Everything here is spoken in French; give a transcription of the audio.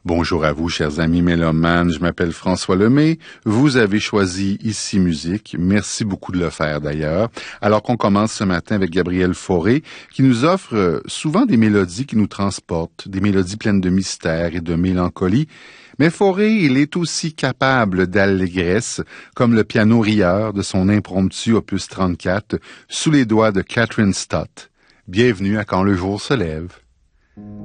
Bonjour à vous, chers amis mélomanes. Je m'appelle François Lemay. Vous avez choisi Ici Musique. Merci beaucoup de le faire, d'ailleurs. Alors qu'on commence ce matin avec Gabriel Fauré, qui nous offre souvent des mélodies qui nous transportent, des mélodies pleines de mystère et de mélancolie. Mais Fauré, il est aussi capable d'allégresse, comme le piano rieur de son impromptu opus 34, sous les doigts de Catherine Stott. Bienvenue à Quand le jour se lève.